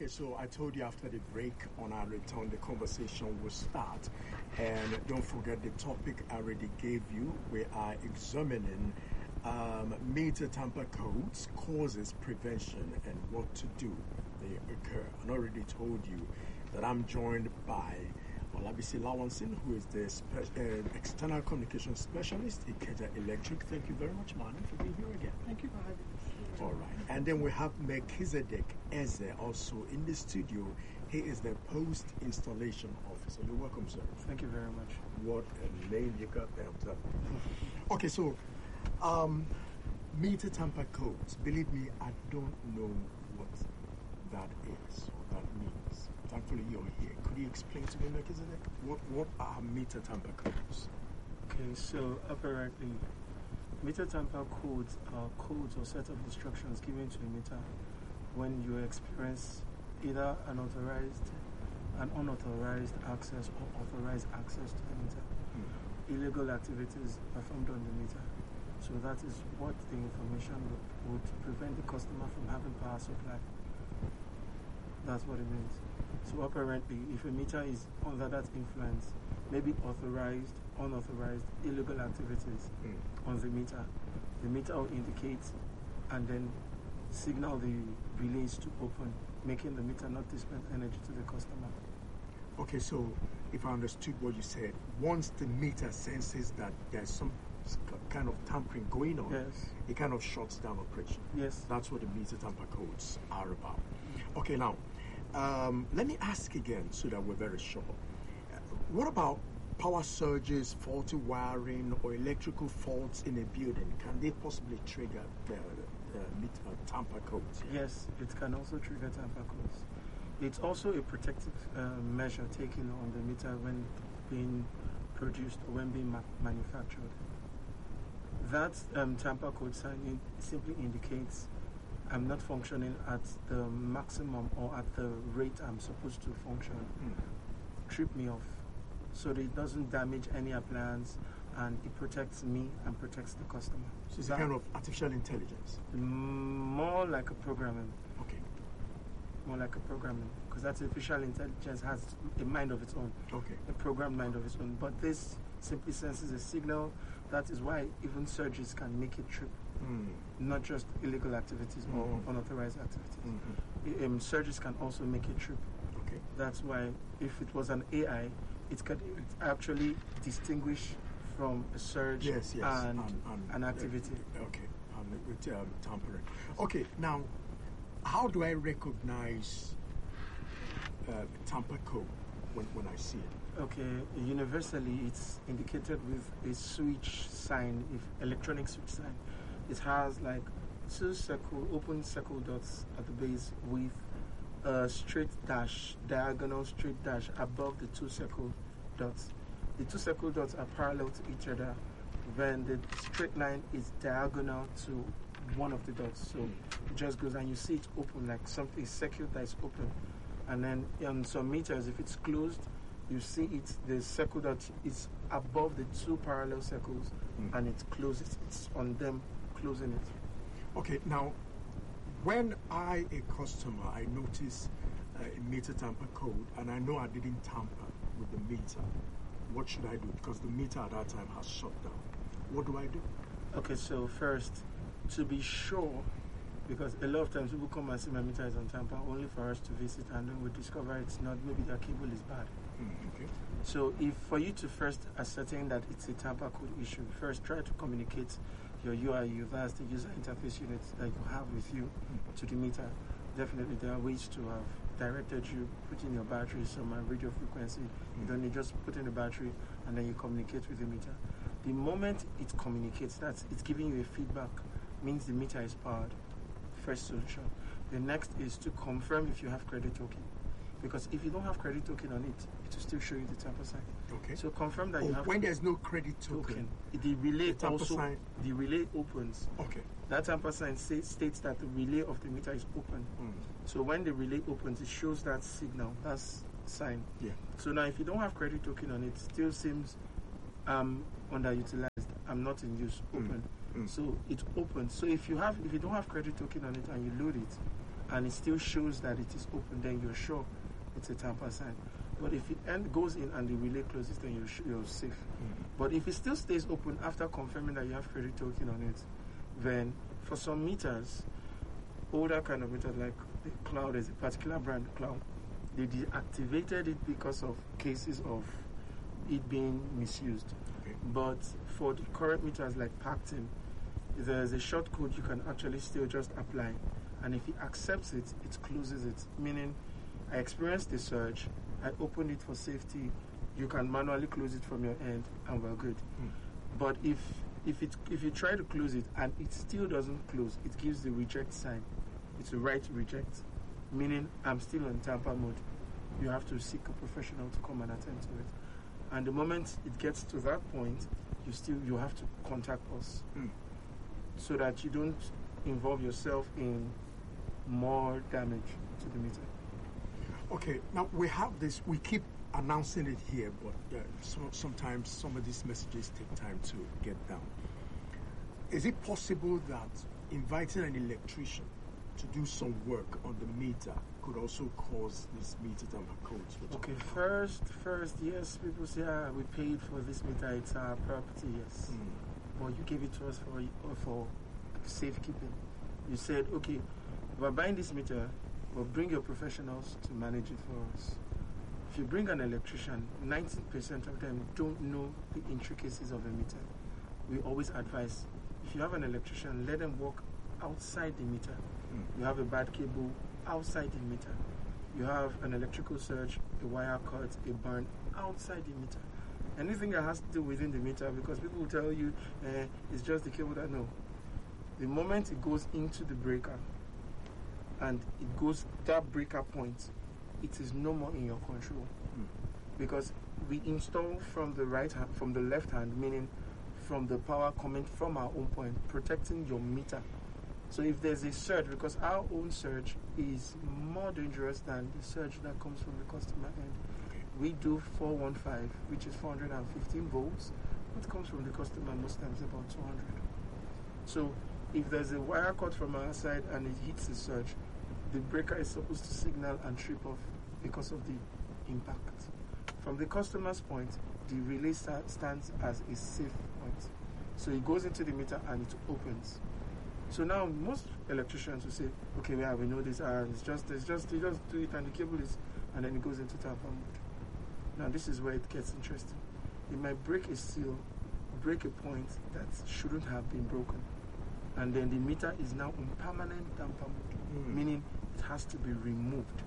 Okay, so I told you after the break, on our return, the conversation will start. And don't forget the topic I already gave you. We are examining meter tamper codes, causes, prevention, and what to do they occur. I already told you that I'm joined by Olabisi Lawanson, who is the external communication specialist in Ikeja Electric. Thank you very much, Manu, for being here again. Thank you for having me. All right. And then we have Melchizedek Eze also in the studio. He is the post-installation officer. You're welcome, sir. Thank you very much. What a name you got there. Okay, so meter tamper codes. Believe me, I don't know what that is or that means. Thankfully, you're here. Could you explain to me, Melchizedek, what are meter tamper codes? Okay, so apparently, meter tamper codes are codes or set of instructions given to a meter when you experience either an unauthorized access or authorized access to the meter. Illegal activities performed on the meter. So that is what the information would prevent the customer from having power supply. That's what it means. So apparently, if a meter is under that influence, maybe authorized, unauthorized, illegal activities on the meter will indicate and then signal the relays to open, making the meter not dispense energy to the customer. Okay, so if I understood what you said, once the meter senses that there's some kind of tampering going on, yes, it kind of shuts down operation. Yes. That's what the meter tamper codes are about. Okay, now, let me ask again so that we're very sure. What about power surges, faulty wiring, or electrical faults in a building? Can they possibly trigger the meter tamper codes? Yes, it can also trigger tamper codes. It's also a protective measure taken on the meter when being produced or when being manufactured. That tamper code sign simply indicates I'm not functioning at the maximum or at the rate I'm supposed to function. Trip me off so that it doesn't damage any appliance and it protects me and protects the customer. So it's a kind of artificial intelligence? More like a programming. Okay. More like a programming, because that artificial intelligence has a mind of its own. Okay. A programmed mind of its own. But this simply senses a signal. That is why even surges can make it trip. Not just illegal activities or unauthorized activities. Surges can also make it trip. Okay. That's why if it was an AI, it could actually distinguish from a surge and an activity. Okay. Tampering. Okay. Now, how do I recognize tamper code when I see it? Okay, universally it's indicated with a switch sign, electronic switch sign. It has like two open circle dots at the base with a straight dash, diagonal straight dash above the two circle dots. The two circle dots are parallel to each other when the straight line is diagonal to one of the dots. So it just goes and you see it open like something circuit that is open. And then on some meters, if it's closed, you see the circle dot is above the two parallel circles and it closes. It's on them closing it. Okay, now when a customer, I notice a meter tamper code and I know I didn't tamper with the meter, what should I do? Because the meter at that time has shut down. What do I do? Okay, so first, to be sure, because a lot of times people come and say my meter is on tamper only for us to visit and then we discover it's not, maybe their cable is bad. Okay. So for you to first ascertain that it's a tamper code issue, first try to communicate your UIU, that's the user interface unit that you have with you, to the meter. Definitely there are ways to have directed you, put in your battery, some radio frequency. You don't need, just put in the battery and then you communicate with the meter. The moment it communicates, it's giving you a feedback, means the meter is powered. First solution. The next is to confirm if you have credit token. Because if you don't have credit token on it, it will still show you the tamper sign. Okay. So confirm that you have. When there's no credit token, the relay sign. The relay opens. Okay. That tamper sign states that the relay of the meter is open. So when the relay opens, it shows that signal. That's sign. Yeah. So now if you don't have credit token on it, still seems underutilized. I'm not in use. Open. So it opens. So if you don't have credit token on it and you load it, and it still shows that it is open, then you're sure it's a tamper sign. But if it goes in and the relay closes, then you're safe. But if it still stays open after confirming that you have credit token on it, then for some meters, older kind of meters like the Cloud, there's a particular brand, Cloud, they deactivated it because of cases of it being misused. Okay. But for the current meters like Pactin, there's a short code you can actually still just apply. And if it accepts it, it closes it. Meaning, I experienced the surge, I opened it for safety, you can manually close it from your end, and we're good. But if you try to close it and it still doesn't close, it gives the reject sign. It's a right to reject, meaning I'm still on tamper mode. You have to seek a professional to come and attend to it. And the moment it gets to that point, you have to contact us so that you don't involve yourself in more damage to the meter. Okay, now we have this, we keep announcing it here, but sometimes some of these messages take time to get down. Is it possible that inviting an electrician to do some work on the meter could also cause this meter tamper codes? Okay, first, yes, people say, we paid for this meter, it's our property, yes. But you gave it to us for safekeeping. You said, okay, we're buying this meter, but bring your professionals to manage it for us. If you bring an electrician, 90% of them don't know the intricacies of a meter. We always advise, if you have an electrician, let them work outside the meter. You have a bad cable outside the meter. You have an electrical surge, a wire cut, a burn outside the meter. Anything that has to do within the meter, because people will tell you it's just the cable that no. The moment it goes into the breaker and it goes that breaker point, it is no more in your control. Because we install from the right hand, from the left hand, meaning from the power coming from our own point, protecting your meter. So if there's a surge, because our own surge is more dangerous than the surge that comes from the customer end. We do 415, which is 415 volts. What comes from the customer most times about 200. So if there's a wire cut from our side and it hits the surge, the breaker is supposed to signal and trip off because of the impact. From the customer's point, the relay stands as a safe point. So it goes into the meter and it opens. So now most electricians will say, okay, well, we know this, it's just you just do it and the cable is, and then it goes into tamper mode. Now this is where it gets interesting. It might break a seal, break a point that shouldn't have been broken. And then the meter is now in permanent tamper mode, meaning it has to be removed,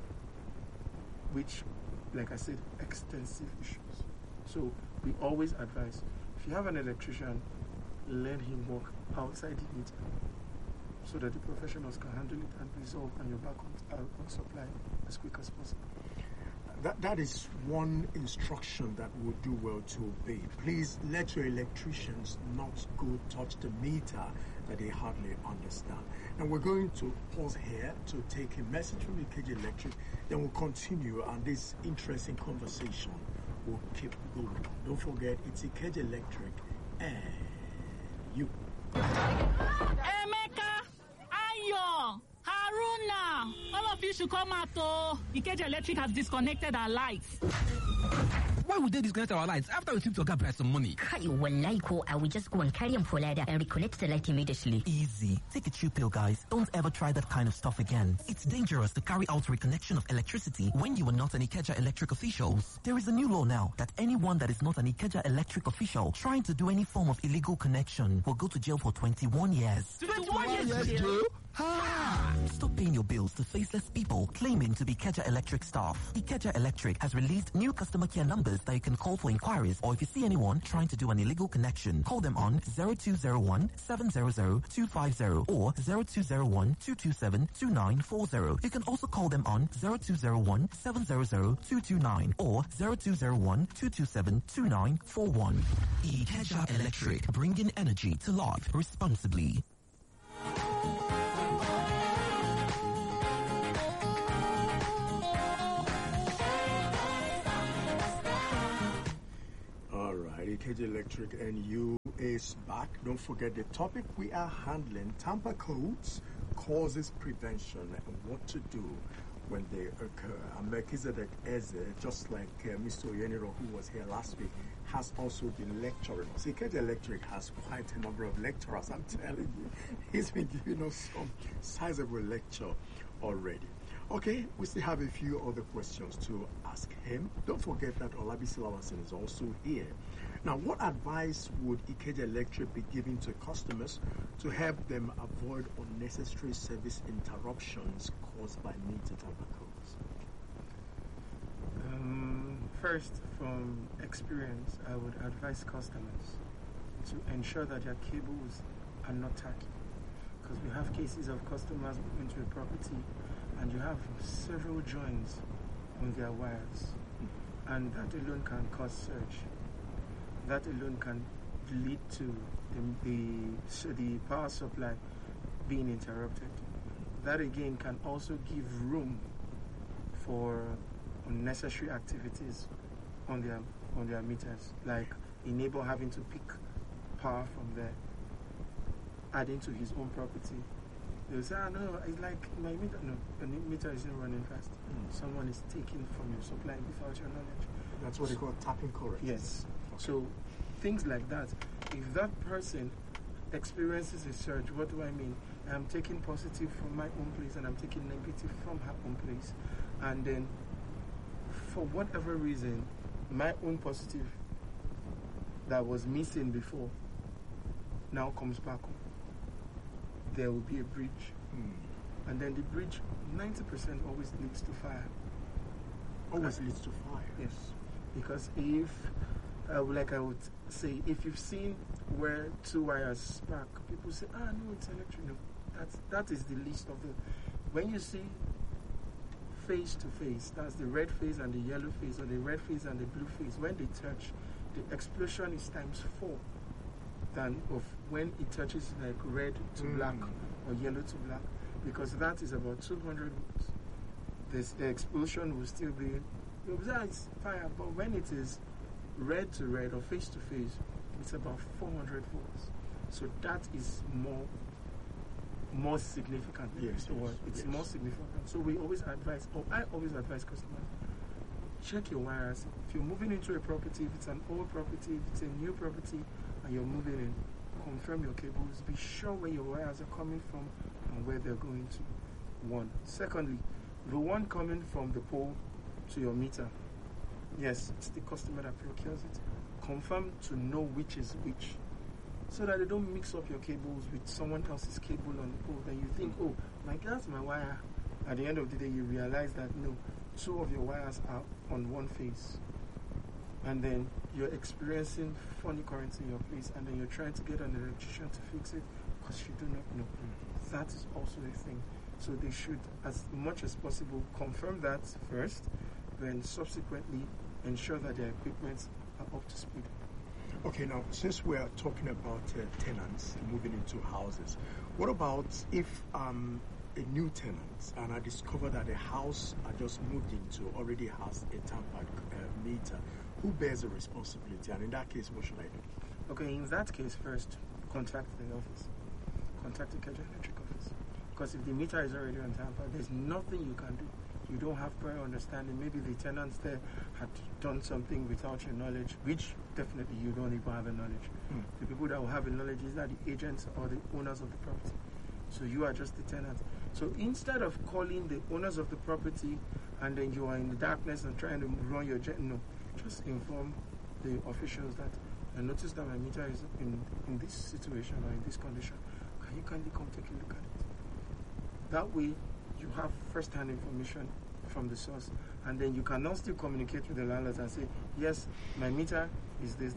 which, like I said, extensive issues. So we always advise, if you have an electrician, let him work outside the meter so that the professionals can handle it and resolve and you're back on supply as quick as possible. That is one instruction that would do well to obey. Please let your electricians not go touch the meter that they hardly understand. And we're going to pause here to take a message from EKG Electric, then we'll continue, and this interesting conversation will keep going. Don't forget, it's EKG Electric and you. Emeka, Ayo, Haruna, all of you should come out. EKG Electric has disconnected our lights. Why would they disconnect our lights after we tipped your guy by some money? Kai, wallahi ko, I will just go and carry him for ladder and reconnect the light immediately. Easy. Take a chill pill, guys. Don't ever try that kind of stuff again. It's dangerous to carry out reconnection of electricity when you are not an Ikeja Electric official. There is a new law now that anyone that is not an Ikeja Electric official trying to do any form of illegal connection will go to jail for 21 years. 21 years jail? Stop paying your bills to faceless people claiming to be Ikeja Electric staff. Ikeja Electric has released new customer care numbers that you can call for inquiries, or if you see anyone trying to do an illegal connection, call them on 0201 700 250 or 0201 227 2940. You can also call them on 0201 700 229 or 0201 227 2941. Ikeja Electric, bringing energy to life responsibly. EKG Electric and you is back. Don't forget the topic we are handling, tamper codes causes prevention and what to do when they occur. And Melchizedek Eze, just like Mr. Oyeniro, who was here last week, has also been lecturing us. Ikeja Electric has quite a number of lecturers, I'm telling you. He's been giving us some sizable lecture already. Okay, we still have a few other questions to ask him. Don't forget that Olabisi Lawanson is also here. Now, what advice would Ikeja Electric be giving to customers to help them avoid unnecessary service interruptions caused by meter tamper codes? First, from experience, I would advise customers to ensure that their cables are not tacky. Because we have cases of customers moving to a property and you have several joints on their wires, and that alone can cause surge. That alone can lead to the power supply being interrupted. That again can also give room for unnecessary activities on their meters, like a neighbor having to pick power from there, adding to his own property. They'll say, no, it's like my meter. No, the meter isn't running fast. Someone is taking from your supply without your knowledge. That's what they call tapping current. Yes. Okay. So things like that. If that person experiences a surge, what do I mean? I'm taking positive from my own place and I'm taking negative from her own place. And then for whatever reason, my own positive that was missing before now comes back on. There will be a breach. And then the breach, 90% always leads to fire. Always leads to fire? Yes. Because if, like I would say, if you've seen where two wires spark, people say, no, it's electric. No, that is the least of the... When you see face to face, that's the red phase and the yellow phase, or the red phase and the blue phase, when they touch, the explosion is times 4 than of when it touches like red to black or yellow to black, because that is about 200 volts. The explosion will still be, it's fire, but when it is red to red or face to face, it's about 400 volts. So that is more significant. Yes, it's more significant. So we always advise, or I always advise customers, check your wires. If you're moving into a property, if it's an old property, if it's a new property, and you're moving in, confirm your cables. Be sure where your wires are coming from and where they're going to. One. Secondly, the one coming from the pole to your meter, yes, it's the customer that procures it. Confirm to know which is which, so that they don't mix up your cables with someone else's cable on the pole. Then you think, that's my wire. At the end of the day, you realize that no, 2 of your wires are on one phase. And then you're experiencing funny currents in your place, and then you're trying to get an electrician to fix it because you do not know. That is also a thing. So they should, as much as possible, confirm that first, then subsequently ensure that their equipment are up to speed. Okay, now, since we are talking about tenants moving into houses, what about if a new tenant, and I discover that the house I just moved into already has a tampered meter? Who bears the responsibility? And in that case, what should I do? Okay, in that case, first, contact the office. Contact the Ikeja Electric office. Because if the meter is already on tamper, there's nothing you can do. You don't have prior understanding. Maybe the tenants there had done something without your knowledge, which definitely you don't even have a knowledge. The people that will have a knowledge is that the agents or the owners of the property. So you are just the tenant. So instead of calling the owners of the property and then you are in the darkness and trying to run your jet, no. Just inform the officials that I noticed that my meter is in this situation or in this condition. Can you kindly come take a look at it? That way, you have first-hand information from the source, and then you can now still communicate with the landlords and say, yes, my meter is this.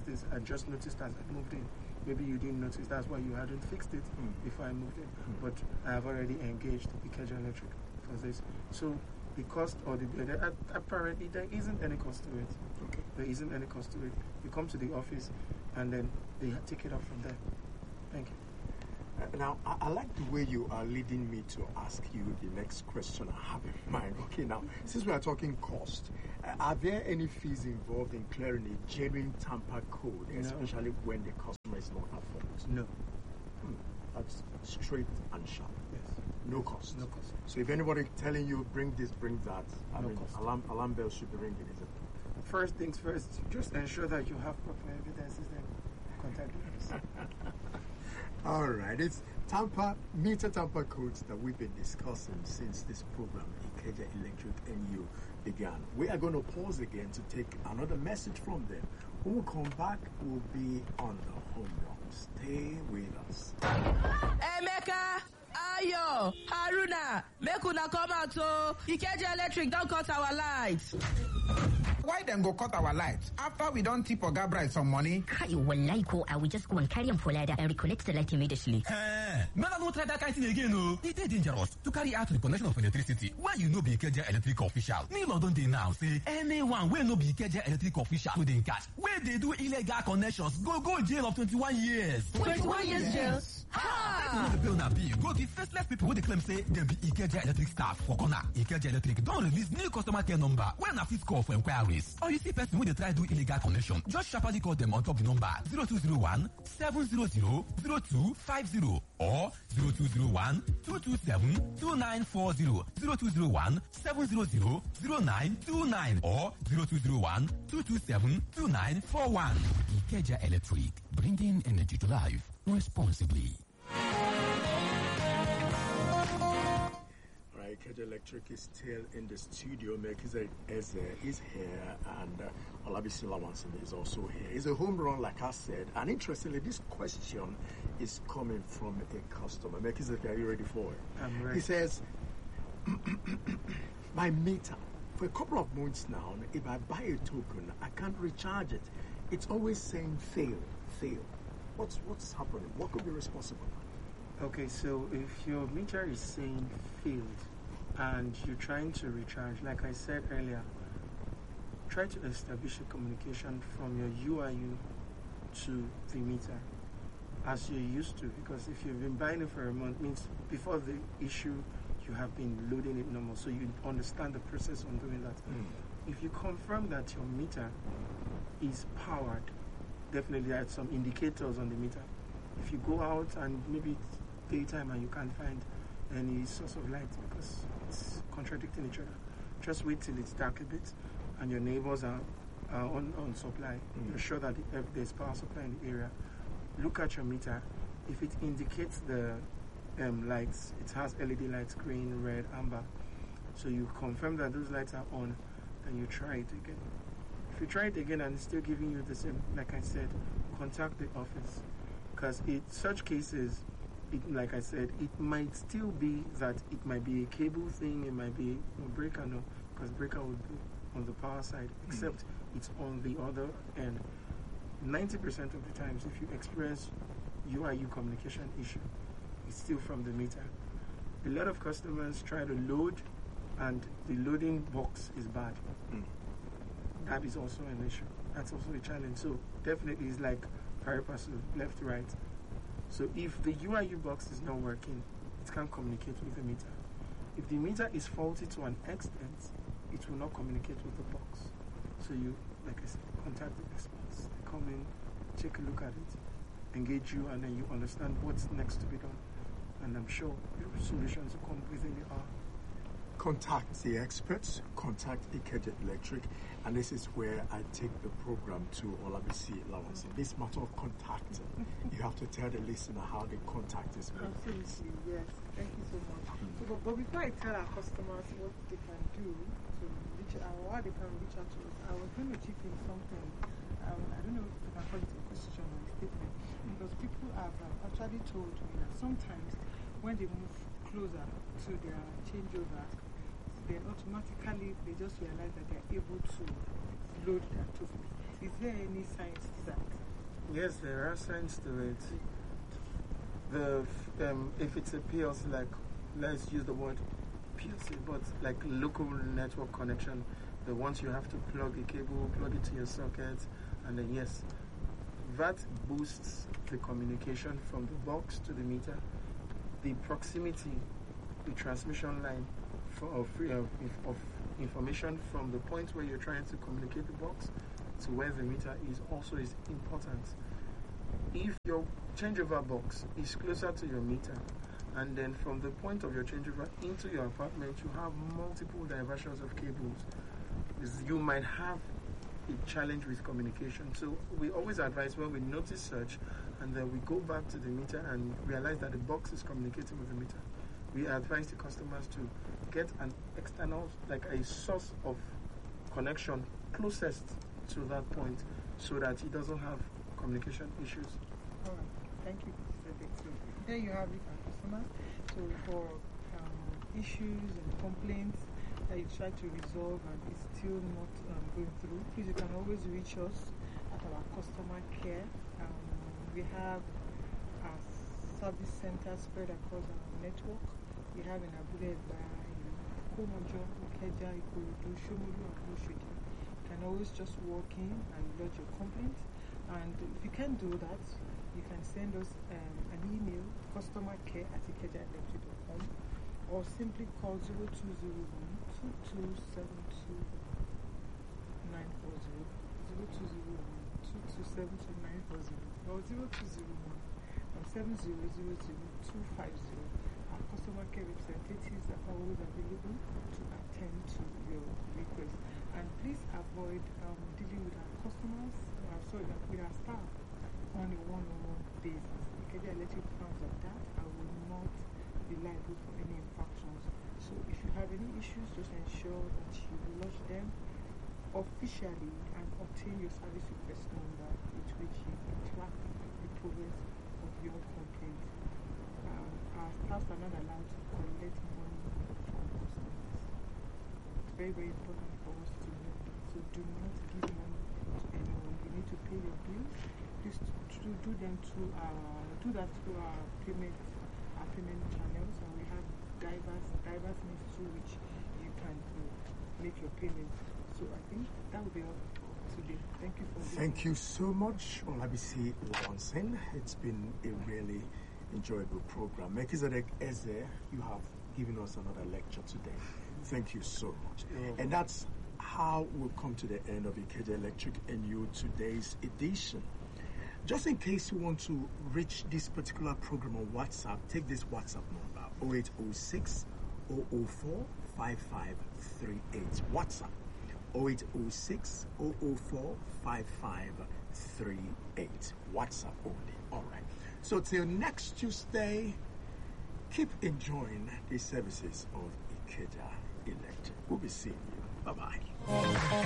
I just noticed as I moved in. Maybe you didn't notice, that's why you hadn't fixed it before I moved in. But I have already engaged Ikeja Electric for this. So the cost or apparently there isn't any cost to it. Okay. There isn't any cost to it. You come to the office and then they take it up from there. Thank you. Now, I like the way you are leading me to ask you the next question I have in mind. Okay, now, since we are talking cost, are there any fees involved in clearing a genuine tamper code, especially when the customer is not at fault? No. That's straight and sharp. Yes. No cost. No cost. So if anybody telling you bring this, bring that, No cost. alarm bells should be ringing, is it? First things first, just ensure that you have proper evidences and contact us. All right, it's meter tamper codes that we've been discussing since this program, Ikeja Electric NU, began. We are going to pause again to take another message from them. When we come back, we'll be on the home run. Stay with us. Emeka, Ayo, Haruna, make una come out o. Ikeja Electric don cut our lights. Why them go cut our lights after we don't tip Oga Bright some money? Kai, wallahi ko, I will just go and carry him for ladder and reconnect the light immediately. Man, I don't try that kind of thing again, no. It is dangerous to carry out the connection of electricity. Why you no be Ikeja Electric official? Me don't dey now say anyone will no be Ikeja Electric official who dey catch. Where they do illegal connections, go jail of 21 years. 21 years jail? Ha! The bill na bill. Go the faceless people who they claim say them be Ikeja Electric staff for corner. Ikeja Electric don't release new customer care number when a fit call for inquiries. Or you see person when they try do illegal connection, just sharply call them on top the number 0201 700 0250 or 0201 227 2940 0201 700 0929 or 0201 227 2941. Ikeja Electric, bringing energy to life responsibly. Ikeja Electric is still in the studio. Mekiza is here, and Olabisi Lawanson is also here. It's a home run, like I said. And interestingly, this question is coming from a customer. Mekiza, are you ready for it? I'm ready. He says, my meter, for a couple of months now, if I buy a token, I can't recharge it. It's always saying fail. What's happening? What could be responsible? Okay, so if your meter is saying failed and you're trying to recharge, like I said earlier, try to establish a communication from your UIU to the meter as you're used to, because if you've been buying it for a month, means before the issue you have been loading it normal, so you understand the process on doing that. If you confirm that your meter is powered, definitely there are some indicators on the meter. If you go out and maybe it's daytime and you can't find any source of light because it's contradicting each other, just wait till it's dark a bit and your neighbors are on supply. You're sure that there's power supply in the area. Look at your meter. If it indicates the lights, it has LED lights, green, red, amber. So you confirm that those lights are on, then you try it again. If you try it again and it's still giving you the same, like I said, contact the office. Because in such cases, like I said, it might still be that it might be a cable thing, it might be a breaker, no, because breaker would be on the power side, except it's on the other end. 90% of the times, if you experience UIU communication issue, it's still from the meter. A lot of customers try to load and the loading box is bad. That is also an issue. That's also a challenge. So definitely it's like pari passu, left, right. So if the UIU box is not working, it can't communicate with the meter. If the meter is faulty to an extent, it will not communicate with the box. So you, like I said, contact the experts. They come in, take a look at it, engage you, and then you understand what's next to be done. And I'm sure your solutions will come within the hour. Contact the experts, contact Ikeja Electric, and this is where I take the program to Olabisi Lawanson. This matter of contact, you have to tell the listener how the contact is made. Absolutely, yes. Thank you so much. So, but before I tell our customers what they can do to reach out, or how they can reach out to us, I was going to chip in something. I don't know if you can call it a question or a statement, because people have actually told me that sometimes when they move closer to their changeover, then automatically they just realize that they're able to load their token. Is there any science to that? Yes, there are signs to it. If it's a PLC, like, let's use the word PLC, but like local network connection, the ones you have to plug a cable, plug it to your socket, and then yes, that boosts the communication from the box to the meter. The proximity, the transmission line of information from the point where you're trying to communicate the box to where the meter is also is important. if your changeover box is closer to your meter, and then from the point of your changeover into your apartment, you have multiple diversions of cables, you might have a challenge with communication. So we always advise when we notice such, and then we go back to the meter and realize that the box is communicating with the meter, we advise the customers to get an external, like a source of connection closest to that point, so that he doesn't have communication issues. All right. Thank you, Cedric. So there you have it, our customers. So for issues and complaints that you try to resolve and it's still not going through, please, you can always reach us at our customer care. We have our service centers spread across our network. We have in Abule Egba, Komojo, Ikeja, Ikorodu, Shomolu, and Oshodi. You can always just walk in and lodge your complaint. And if you can't do that, you can send us an email, customercare@ikejaelectric.com, or simply call 0201 2272 940, 0201 2272 940, or 0201 7000 Our customer care representatives are always available to attend to your request. And please avoid dealing with our customers, with our staff on a one-on-one basis. Ikeja Electric frowns at that. I will not be liable for any infractions. So if you have any issues, just ensure that you lodge them officially and obtain your service request number with which you can track the progress of your complaint. Our staff are not allowed to collect money from customers. It's very, very important for us to know that. So do not give money to anyone. You need to pay your bills. Please do that through our payment channels, and we have diverse means through which you can make your payment. So I think that will be all today. Thank you for listening. Thank you so much, Olabisi Lawson. It's been a really enjoyable program. Melchizedek Eze, you have given us another lecture today. Thank you so much. And that's how we'll come to the end of Ikeja Electric NU today's edition. Just in case you want to reach this particular program on WhatsApp, take this WhatsApp number, 0806 004 5538. WhatsApp, 0806 004 5538. WhatsApp only. All right. So till next Tuesday, keep enjoying the services of Ikeja Electric. We'll be seeing you. Bye-bye.